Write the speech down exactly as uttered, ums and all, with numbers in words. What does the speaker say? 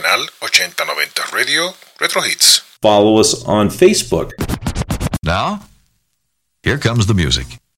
Canal ochenta noventa Radio Retro Hits. Follow us on Facebook. Now, here comes the music.